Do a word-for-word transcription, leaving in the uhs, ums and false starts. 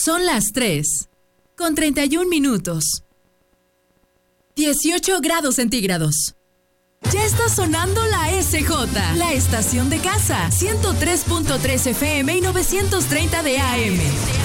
Son las tres, con treinta y un minutos. dieciocho grados centígrados. Ya está sonando la S J, la estación de casa, ciento tres punto tres F M y novecientos treinta de A M.